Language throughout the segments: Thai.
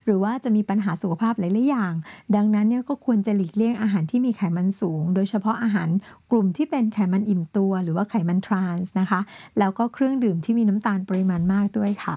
หรือว่าจะมีปัญหาสุขภาพหลายๆอย่างดังนั้นเนี่ยก็ควรจะหลีกเลี่ยงอาหารที่มีไขมันสูงโดยเฉพาะอาหารกลุ่มที่เป็นไขมันอิ่มตัวหรือว่าไขมันทรานส์นะคะแล้วก็เครื่องดื่มที่มีน้ำตาลปริมาณมากด้วยค่ะ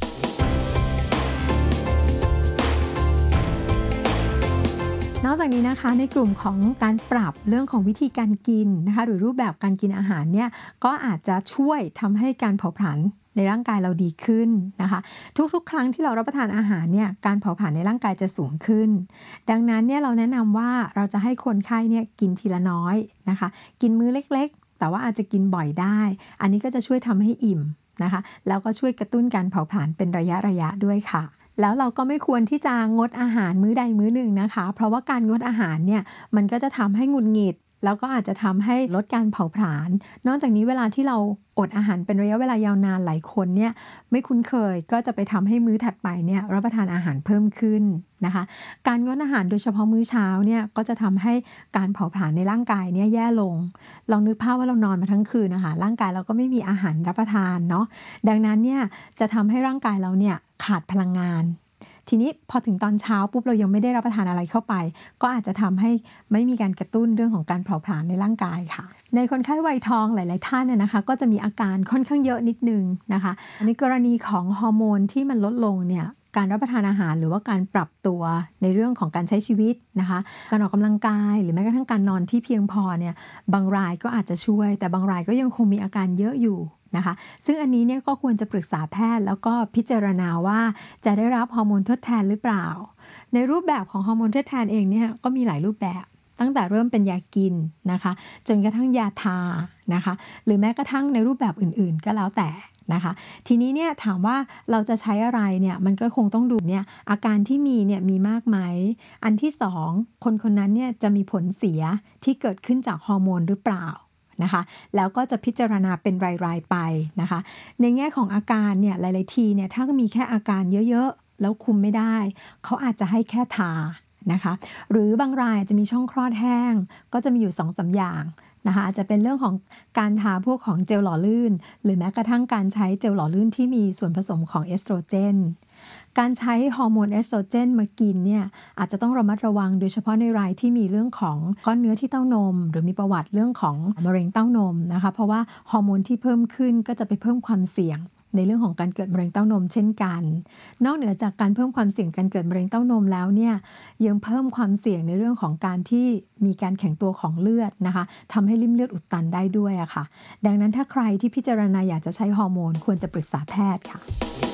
นอกจากนี้นะคะในกลุ่มของการปรับเรื่องของวิธีการกินนะคะหรือรูปแบบการกินอาหารเนี่ยก็อาจจะช่วยทำให้การเผาผลาญในร่างกายเราดีขึ้นนะคะทุกๆครั้งที่เรารับประทานอาหารเนี่ยการเผาผลาญในร่างกายจะสูงขึ้นดังนั้นเนี่ยเราแนะนำว่าเราจะให้คนไข้เนี่ยกินทีละน้อยนะคะกินมื้อเล็กๆแต่ว่าอาจจะกินบ่อยได้อันนี้ก็จะช่วยทำให้อิ่มนะคะแล้วก็ช่วยกระตุ้นการเผาผลาญเป็นระยะด้วยค่ะแล้วเราก็ไม่ควรที่จะงดอาหารมื้อใดมื้อหนึ่งนะคะเพราะว่าการงดอาหารเนี่ยมันก็จะทำให้หงุดหงิดแล้วก็อาจจะทำให้ลดการเผาผลาญนอกจากนี้เวลาที่เราอดอาหารเป็นระยะเวลายาวนานหลายคนเนี่ยไม่คุ้นเคยก็จะไปทำให้มื้อถัดไปเนี่ยรับประทานอาหารเพิ่มขึ้นนะคะการงดอาหารโดยเฉพาะมื้อเช้าเนี่ยก็จะทำให้การเผาผลาญในร่างกายเนี่ยแย่ลงลองนึกภาพว่าเรานอนมาทั้งคืนนะคะร่างกายเราก็ไม่มีอาหารรับประทานเนาะดังนั้นเนี่ยจะทำให้ร่างกายเราเนี่ยขาดพลังงานทีนี้พอถึงตอนเช้าปุ๊บเรายังไม่ได้รับประทานอะไรเข้าไปก็อาจจะทำให้ไม่มีการกระตุ้นเรื่องของการเผาผลาญในร่างกายค่ะในคนไข้วัยทองหลายๆท่านนะคะก็จะมีอาการค่อนข้างเยอะนิดนึงนะคะในกรณีของฮอร์โมนที่มันลดลงเนี่ยการรับประทานอาหารหรือว่าการปรับตัวในเรื่องของการใช้ชีวิตนะคะการออกกำลังกายหรือแม้กระทั่งการนอนที่เพียงพอเนี่ยบางรายก็อาจจะช่วยแต่บางรายก็ยังคงมีอาการเยอะอยู่นะคะซึ่งอันนี้เนี่ยก็ควรจะปรึกษาแพทย์แล้วก็พิจารณาว่าจะได้รับฮอร์โมนทดแทนหรือเปล่าในรูปแบบของฮอร์โมนทดแทนเองเนี่ยก็มีหลายรูปแบบตั้งแต่เริ่มเป็นยากินนะคะจนกระทั่งยาทานะคะหรือแม้กระทั่งในรูปแบบอื่นๆก็แล้วแต่นะคะทีนี้เนี่ยถามว่าเราจะใช้อะไรเนี่ยมันก็คงต้องดูเนี่ยอาการที่มีเนี่ยมีมากไหมอันที่สองคนนั้นเนี่ยจะมีผลเสียที่เกิดขึ้นจากฮอร์โมนหรือเปล่านะคะแล้วก็จะพิจารณาเป็นรายๆไปนะคะในแง่ของอาการเนี่ยหลายๆทีเนี่ยถ้ามีแค่อาการเยอะๆแล้วคุมไม่ได้เขาอาจจะให้แค่ทานะคะหรือบางรายจะมีช่องคลอดแห้งก็จะมีอยู่ 2-3 อย่างนะคะอาจจะเป็นเรื่องของการทาพวกของเจลหล่อลื่นหรือแม้กระทั่งการใช้เจลหล่อลื่นที่มีส่วนผสมของเอสโตรเจนการใช้ฮอร์โมนเอสโตรเจนมากินเนี่ยอาจจะต้องระมัดระวังโดยเฉพาะในรายที่มีเรื่องของก้อนเนื้อที่เต้านมหรือมีประวัติเรื่องของมะเร็งเต้านมนะคะเพราะว่าฮอร์โมนที่เพิ่มขึ้นก็จะไปเพิ่มความเสี่ยงในเรื่องของการเกิดมะเร็งเต้านมเช่นกันนอกเหนือจากการเพิ่มความเสี่ยงการเกิดมะเร็งเต้านมแล้วเนี่ยยังเพิ่มความเสี่ยงในเรื่องของการที่มีการแข็งตัวของเลือดนะคะทำให้ริ่มเลือดอุดตันได้ด้วยอะค่ะดังนั้นถ้าใครที่พิจารณาอยากจะใช้ฮอร์โมนควรจะปรึกษาแพทย์ค่ะ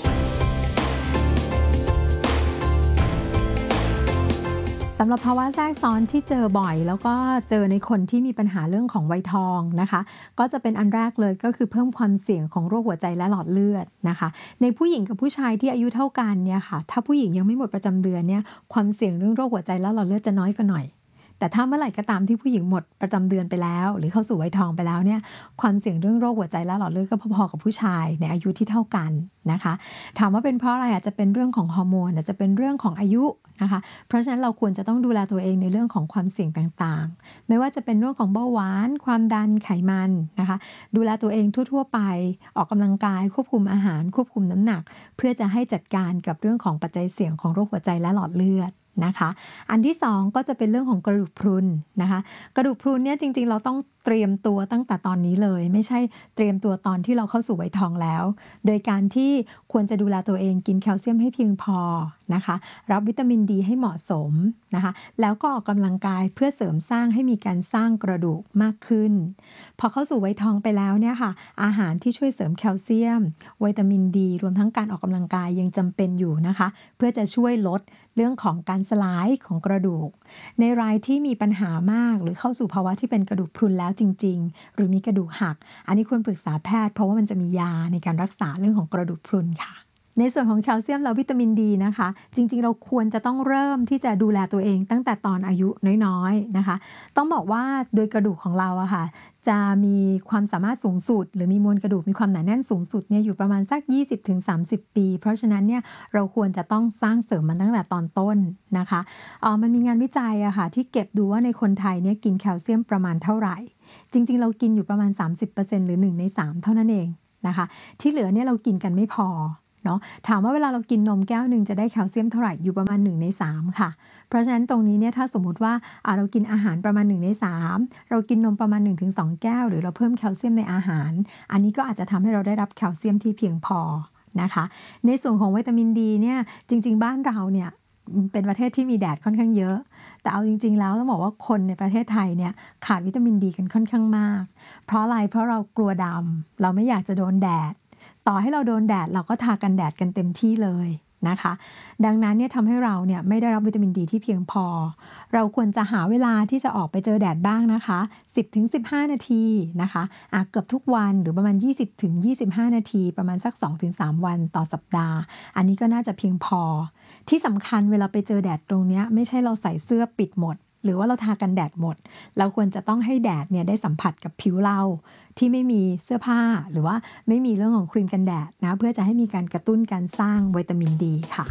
สำหรับภาวะแทรกซ้อนที่เจอบ่อยแล้วก็เจอในคนที่มีปัญหาเรื่องของวัยทองนะคะก็จะเป็นอันแรกเลยก็คือเพิ่มความเสี่ยงของโรคหัวใจและหลอดเลือดนะคะในผู้หญิงกับผู้ชายที่อายุเท่ากันเนี่ยค่ะถ้าผู้หญิงยังไม่หมดประจำเดือนเนี่ยความเสี่ยงเรื่องโรคหัวใจและหลอดเลือดจะน้อยกว่าหน่อยแต่ถ้าเมื่อไหร่ก็ตามที่ผู้หญิงหมดประจำเดือนไปแล้วหรือเข้าสู่วัยทองไปแล้วเนี่ยความเสี่ยงเรื่องโรคหัวใจและหลอดเลือดก็พอๆกับผู้ชายในอายุที่เท่ากันนะคะถามว่าเป็นเพราะอะไรอาจจะเป็นเรื่องของฮอร์โมนอาจจะเป็นเรื่องของอายุนะคะเพราะฉะนั้นเราควรจะต้องดูแลตัวเองในเรื่องของความเสี่ยงต่างๆไม่ว่าจะเป็นเรื่องของเบาหวานความดันไขมันนะคะดูแลตัวเองทั่วๆไปออกกำลังกายควบคุมอาหารควบคุมน้ำหนักเพื่อจะให้จัดการกับเรื่องของปัจจัยเสี่ยงของโรคหัวใจและหลอดเลือดนะคะอันที่สองก็จะเป็นเรื่องของกระดูกพรุนนะคะกระดูกพรุนเนี่ยจริงๆเราต้องเตรียมตัวตั้งแต่ตอนนี้เลยไม่ใช่เตรียมตัวตอนที่เราเข้าสู่วัยทองแล้วโดยการที่ควรจะดูแลตัวเองกินแคลเซียมให้เพียงพอนะคะรับวิตามินดีให้เหมาะสมนะคะแล้วก็ออกกำลังกายเพื่อเสริมสร้างให้มีการสร้างกระดูกมากขึ้นพอเข้าสู่วัยทองไปแล้วเนี่ยค่ะอาหารที่ช่วยเสริมแคลเซียมวิตามินดีรวมทั้งการออกกำลังกายยังจำเป็นอยู่นะคะเพื่อจะช่วยลดเรื่องของการสลายของกระดูกในรายที่มีปัญหามากหรือเข้าสู่ภาวะที่เป็นกระดูกพรุนแล้วจริงๆหรือมีกระดูกหักอันนี้ควรปรึกษาแพทย์เพราะว่ามันจะมียาในการรักษาเรื่องของกระดูกพรุนค่ะในส่วนของแคลเซียมและวิตามินดีนะคะจริงๆเราควรจะต้องเริ่มที่จะดูแลตัวเองตั้งแต่ตอนอายุน้อยๆนะคะต้องบอกว่าโดยกระดูกของเราอะค่ะจะมีความสามารถสูงสุดหรือมีมวลกระดูกมีความหนาแน่นสูงสุดเนี่ยอยู่ประมาณสัก 20-30 ปีเพราะฉะนั้นเนี่ยเราควรจะต้องสร้างเสริมมันตั้งแต่ตอนต้นนะคะมันมีงานวิจัยอะค่ะที่เก็บดูว่าในคนไทยเนี่ยกินแคลเซียมประมาณเท่าไหร่จริงๆเรากินอยู่ประมาณ 30% หรือ1 ใน 3เท่านั้นเองนะคะที่เหลือเนี่ยเรากินกันไม่พอเนาะถามว่าเวลาเรากินนมแก้วหนึ่งจะได้แคลเซียมเท่าไหร่อยู่ประมาณ1 ใน 3ค่ะเพราะฉะนั้นตรงนี้เนี่ยถ้าสมมุติว่าเรากินอาหารประมาณ1 ใน 3เรากินนมประมาณ 1-2 แก้วหรือเราเพิ่มแคลเซียมในอาหารอันนี้ก็อาจจะทำให้เราได้รับแคลเซียมที่เพียงพอนะคะในส่วนของวิตามินดีเนี่ยจริงๆบ้านเราเนี่ยเป็นประเทศที่มีแดดค่อนข้างเยอะแต่เอาจริงๆแล้วต้องบอกว่าคนในประเทศไทยเนี่ยขาดวิตามินดีกันค่อนข้างมากเพราะอะไรเพราะเรากลัวดำเราไม่อยากจะโดนแดดต่อให้เราโดนแดดเราก็ทากันแดดกันเต็มที่เลยนะคะดังนั้นเนี่ยทำให้เราเนี่ยไม่ได้รับวิตามินดีที่เพียงพอเราควรจะหาเวลาที่จะออกไปเจอแดดบ้างนะคะ 10-15 นาทีนะคะเกือบทุกวันหรือประมาณ 20-25 นาทีประมาณสัก 2-3 วันต่อสัปดาห์อันนี้ก็น่าจะเพียงพอที่สำคัญเวลาไปเจอแดดตรงนี้ไม่ใช่เราใส่เสื้อปิดหมดหรือว่าเราทากันแดดหมดเราควรจะต้องให้แดดเนี่ยได้สัมผัสกับผิวเราที่ไม่มีเสื้อผ้าหรือว่าไม่มีเรื่องของครีมกันแดดนะเพื่อจะให้มีการกระตุ้นการสร้างวิตามินดีค่ะ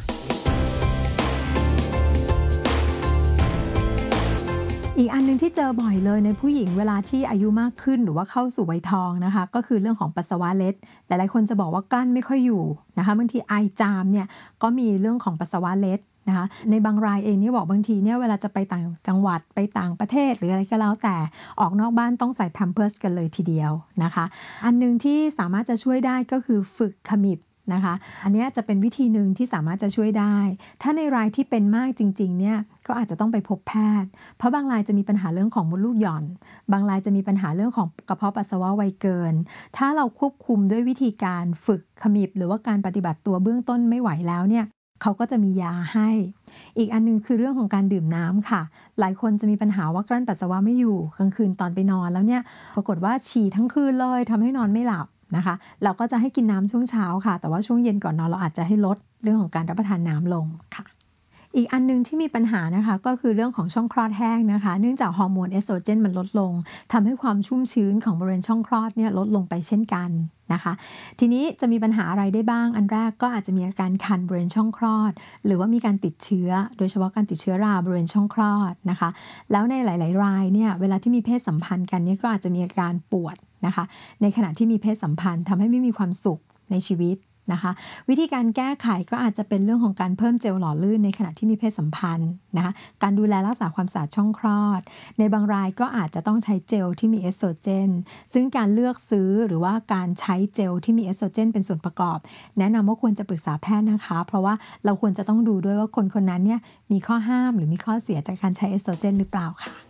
อีกอันนึงที่เจอบ่อยเลยในผู้หญิงเวลาที่อายุมากขึ้นหรือว่าเข้าสู่วัยทองนะคะก็คือเรื่องของปัสสาวะเล็ดหลายๆคนจะบอกว่ากลั้นไม่ค่อยอยู่นะคะบางทีไอจามเนี่ยก็มีเรื่องของปัสสาวะเล็ดนะคะในบางรายเองเนี่ยบอกบางทีเนี่ยเวลาจะไปต่างจังหวัดไปต่างประเทศหรืออะไรก็แล้วแต่ออกนอกบ้านต้องใส่แพมเพิร์สกันเลยทีเดียวนะคะอันนึงที่สามารถจะช่วยได้ก็คือฝึกขมิบนะคะอันนี้จะเป็นวิธีหนึ่งที่สามารถจะช่วยได้ถ้าในรายที่เป็นมากจริงๆเนี่ยก็อาจจะต้องไปพบแพทย์เพราะบางรายจะมีปัญหาเรื่องของมดลูกหย่อนบางรายจะมีปัญหาเรื่องของกระเพาะปัสสาวะไวเกินถ้าเราควบคุมด้วยวิธีการฝึกขมิบหรือว่าการปฏิบัติตัวเบื้องต้นไม่ไหวแล้วเนี่ยเขาก็จะมียาให้อีกอันนึงคือเรื่องของการดื่มน้ำค่ะหลายคนจะมีปัญหาว่ากลั้นปัสสาวะไม่อยู่กลางคืนตอนไปนอนแล้วเนี่ยปรากฏว่าฉี่ทั้งคืนเลยทำให้นอนไม่หลับนะคะเราก็จะให้กินน้ำช่วงเช้าค่ะแต่ว่าช่วงเย็นก่อนนอนเราอาจจะให้ลดเรื่องของการรับประทานน้ำลงค่ะอีกอันนึงที่มีปัญหานะคะก็คือเรื่องของช่องคลอดแห้งนะคะเนื่องจากฮอร์โมนเอสโตรเจนมันลดลงทำให้ความชุ่มชื้นของบริเวณช่องคลอดเนี่ยลดลงไปเช่นกันนะคะทีนี้จะมีปัญหาอะไรได้บ้างอันแรกก็อาจจะมีอาการคันบริเวณช่องคลอดหรือว่ามีการติดเชื้อโดยเฉพาะการติดเชื้อราบริเวณช่องคลอดนะคะแล้วในหลายๆรายเนี่ยเวลาที่มีเพศสัมพันธ์กันเนี่ยก็อาจจะมีอาการปวดนะคะในขณะที่มีเพศสัมพันธ์ทำให้ไม่มีความสุขในชีวิตนะคะวิธีการแก้ไขก็อาจจะเป็นเรื่องของการเพิ่มเจลหล่อลื่นในขณะที่มีเพศสัมพันธ์นะคะการดูแลรักษาความสะอาดช่องคลอดในบางรายก็อาจจะต้องใช้เจลที่มีเอสโตรเจนซึ่งการเลือกซื้อหรือว่าการใช้เจลที่มีเอสโตรเจนเป็นส่วนประกอบแนะนำว่าควรจะปรึกษาแพทย์นะคะเพราะว่าเราควรจะต้องดูด้วยว่าคนคนนั้นเนี่ยมีข้อห้ามหรือมีข้อเสียจากการใช้เอสโตรเจนหรือเปล่าค่ะ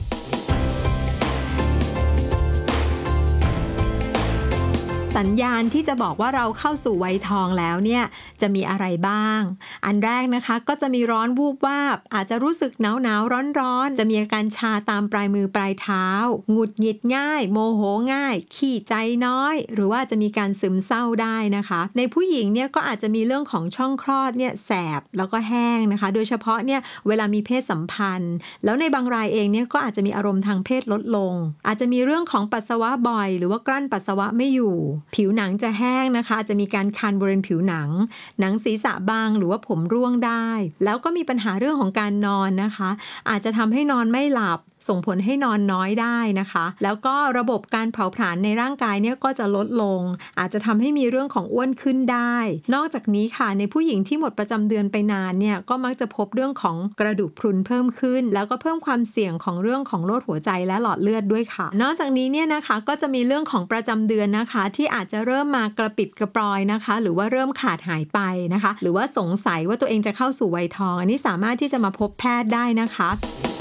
สัญญาณที่จะบอกว่าเราเข้าสู่วัยทองแล้วเนี่ยจะมีอะไรบ้างอันแรกนะคะก็จะมีร้อนวูบวาบอาจจะรู้สึกหนาวร้อนจะมีอาการชาตามปลายมือปลายเท้าหงุดหงิดง่ายโมโหง่ายขี้ใจน้อยหรือว่าจะมีการซึมเศร้าได้นะคะในผู้หญิงเนี่ยก็อาจจะมีเรื่องของช่องคลอดเนี่ยแสบแล้วก็แห้งนะคะโดยเฉพาะเนี่ยเวลามีเพศสัมพันธ์แล้วในบางรายเองเนี่ยก็อาจจะมีอารมณ์ทางเพศลดลงอาจจะมีเรื่องของปัสสาวะบ่อยหรือว่ากลั้นปัสสาวะไม่อยู่ผิวหนังจะแห้งนะคะจะมีการคันบริเวณผิวหนังศีรษะบางหรือว่าผมร่วงได้แล้วก็มีปัญหาเรื่องของการนอนนะคะอาจจะทำให้นอนไม่หลับส่งผลให้นอนน้อยได้นะคะแล้วก็ระบบการเผาผลาญในร่างกายเนี่ยก็จะลดลงอาจจะทำให้มีเรื่องของอ้วนขึ้นได้นอกจากนี้ค่ะในผู้หญิงที่หมดประจำเดือนไปนานเนี่ยก็มักจะพบเรื่องของกระดูกพรุนเพิ่มขึ้นแล้วก็เพิ่มความเสี่ยงของเรื่องของโรคหัวใจและหลอดเลือดด้วยค่ะนอกจากนี้เนี่ยนะคะก็จะมีเรื่องของประจำเดือนนะคะที่อาจจะเริ่มมากระปิดกระปรอยนะคะหรือว่าเริ่มขาดหายไปนะคะหรือว่าสงสัยว่าตัวเองจะเข้าสู่วัยทองอันนี้สามารถที่จะมาพบแพทย์ได้นะคะ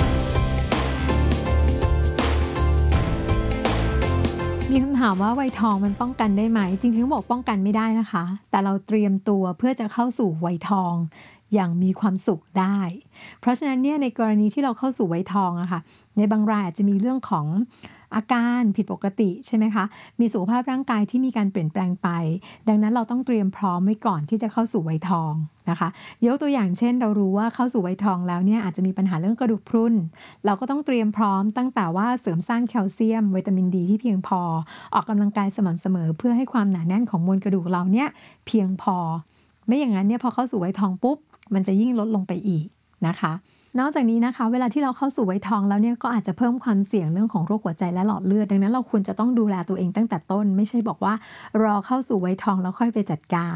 มีคำถามว่าวัยทองมันป้องกันได้ไหมจริงๆต้องบอกป้องกันไม่ได้นะคะแต่เราเตรียมตัวเพื่อจะเข้าสู่วัยทองอย่างมีความสุขได้เพราะฉะนั้นเนี่ยในกรณีที่เราเข้าสู่วัยทองอะค่ะในบางรายอาจจะมีเรื่องของอาการผิดปกติใช่ไหมคะมีสุขภาพร่างกายที่มีการเปลี่ยนแปลงไปดังนั้นเราต้องเตรียมพร้อมไว้ก่อนที่จะเข้าสู่วัยทองนะคะยกตัวอย่างเช่นเรารู้ว่าเข้าสู่วัยทองแล้วเนี่ยอาจจะมีปัญหาเรื่องกระดูกพรุนเราก็ต้องเตรียมพร้อมตั้งแต่ว่าเสริมสร้างแคลเซียมวิตามินดีที่เพียงพอออกกำลังกายสม่ำเสมอเพื่อให้ความหนาแน่นของมวลกระดูกเราเนี่ยเพียงพอไม่อย่างนั้นเนี่ยพอเข้าสู่วัยทองปุ๊บมันจะยิ่งลดลงไปอีกนะคะนอกจากนี้นะคะเวลาที่เราเข้าสู่วัยทองแล้วเนี่ยก็อาจจะเพิ่มความเสี่ยงเรื่องของโรคหัวใจและหลอดเลือดดังนั้นเราควรจะต้องดูแลตัวเองตั้งแต่ต้นไม่ใช่บอกว่ารอเข้าสู่วัยทองแล้วค่อยไปจัดการ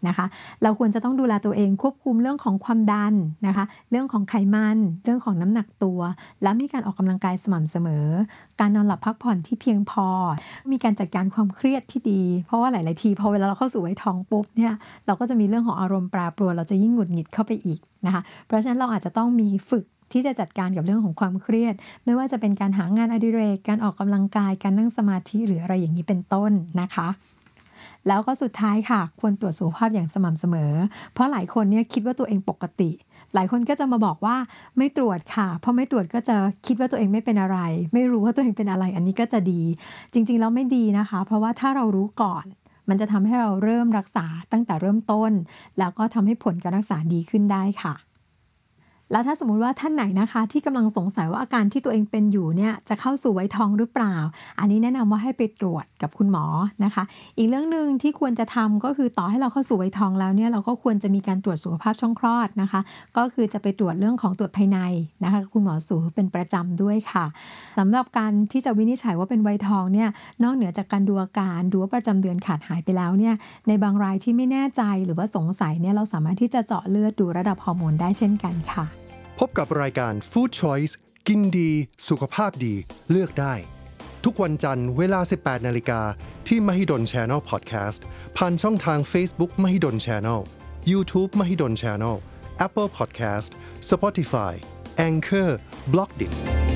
นะคะเราควรจะต้องดูแลตัวเองควบคุมเรื่องของความดันนะคะเรื่องของไขมันเรื่องของน้ำหนักตัวและมีการออกกำลังกายสม่ำเสมอการนอนหลับพักผ่อนที่เพียงพอมีการจัดการความเครียดที่ดีเพราะว่าหลายๆทีพอเวลาเราเข้าสู่วัยทองปุ๊บเนี่ยเราก็จะมีเรื่องของอารมณ์แปรปรวนเราจะยิ่งหงุดหงิดเข้าไปอีกนะคะเพราะฉะนั้นเราอาจจะต้องมีฝึกที่จะจัดการกับเรื่องของความเครียดไม่ว่าจะเป็นการหางานอดิเรกการออกกำลังกายการนั่งสมาธิหรืออะไรอย่างนี้เป็นต้นนะคะแล้วก็สุดท้ายค่ะควรตรวจสุขภาพอย่างสม่ำเสมอเพราะหลายคนเนี่ยคิดว่าตัวเองปกติหลายคนก็จะมาบอกว่าไม่ตรวจค่ะเพราะไม่ตรวจก็จะคิดว่าตัวเองไม่เป็นอะไรไม่รู้ว่าตัวเองเป็นอะไรอันนี้ก็จะดีจริงๆแล้วไม่ดีนะคะเพราะว่าถ้าเรารู้ก่อนมันจะทำให้เราเริ่มรักษาตั้งแต่เริ่มต้นแล้วก็ทำให้ผลการรักษาดีขึ้นได้ค่ะแล้วถ้าสมมุติว่าท่านไหนนะคะที่กำลังสงสัยว่าอาการที่ตัวเองเป็นอยู่เนี่ยจะเข้าสู่วัยทองหรือเปล่าอันนี้แนะนำว่าให้ไปตรวจกับคุณหมอนะคะอีกเรื่องนึงที่ควรจะทำก็คือต่อให้เราเข้าสู่วัยทองแล้วเนี่ยเราก็ควรจะมีการตรวจสุขภาพช่องคลอดนะคะก็คือจะไปตรวจเรื่องของตรวจภายในนะคะคุณหมอสูเป็นประจำด้วยค่ะสำหรับการที่จะวินิจฉัยว่าเป็นวัยทองเนี่ยนอกเหนือจากการดูอาการดูว่าประจำเดือนขาดหายไปแล้วเนี่ยในบางรายที่ไม่แน่ใจหรือว่าสงสัยเนี่ยเราสามารถที่จะเจาะเลือดดูระดับฮอร์โมนได้เช่นกันค่ะพบกับรายการ Food Choice กินดีสุขภาพดีเลือกได้ทุกวันจันทร์เวลา 18:00 น.ที่ Mahidol Channel Podcast ผ่านช่องทาง Facebook Mahidol Channel YouTube Mahidol Channel Apple Podcast Spotify Anchor Blockdit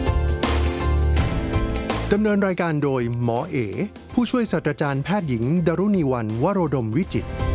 ดำเนินรายการโดยหมอเอผู้ช่วยศาสตราจารย์แพทย์หญิงดรุณีวรรณวโรดมวิจิตร